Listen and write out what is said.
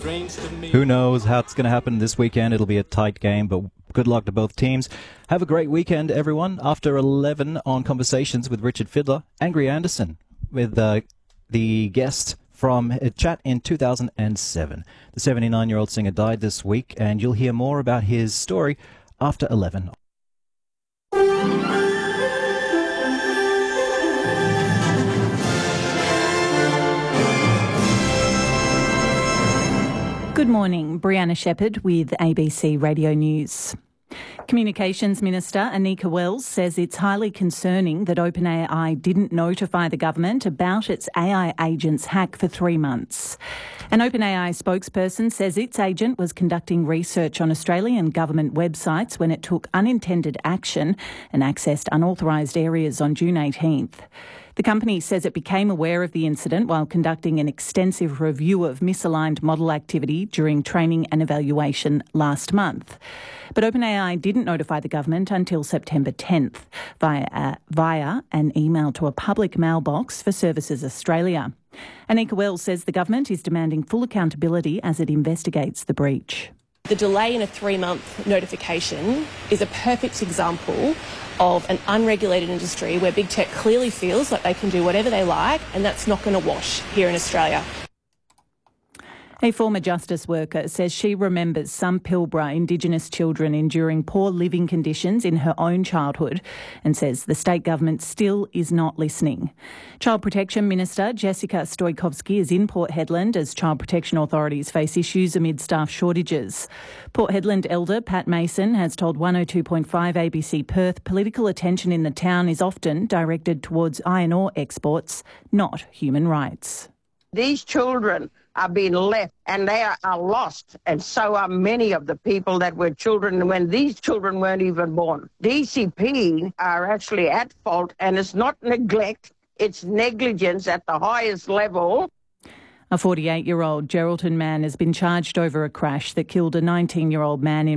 Who knows how it's going to happen this weekend? It'll be a tight game, but good luck to both teams. Have a great weekend, everyone. After 11 on Conversations with Richard Fiddler, Angry Anderson with the guest from a chat in 2007. The 79-year-old singer died this week, and you'll hear more about his story after 11. Good morning, Brianna Shepherd with ABC Radio News. Communications Minister Anika Wells says it's highly concerning that OpenAI didn't notify the government about its AI agent's hack for 3 months. An OpenAI spokesperson says its agent was conducting research on Australian government websites when it took unintended action and accessed unauthorised areas on June 18th. The company says it became aware of the incident while conducting an extensive review of misaligned model activity during training and evaluation last month. But OpenAI didn't notify the government until September 10th via an email to a public mailbox for Services Australia. Anika Wells says the government is demanding full accountability as it investigates the breach. The delay in a 3-month notification is a perfect example of an unregulated industry where big tech clearly feels like they can do whatever they like, and that's not going to wash here in Australia. A former justice worker says she remembers some Pilbara Indigenous children enduring poor living conditions in her own childhood and says the state government still is not listening. Child Protection Minister Jessica Stoikovsky is in Port Hedland as child protection authorities face issues amid staff shortages. Port Hedland Elder Pat Mason has told 102.5 ABC Perth political attention in the town is often directed towards iron ore exports, not human rights. These children are being left and they are lost, and so are many of the people that were children when these children weren't even born. DCP are actually at fault, and it's not neglect, it's negligence at the highest level. A 48-year-old Geraldton man has been charged over a crash that killed a 19-year-old man in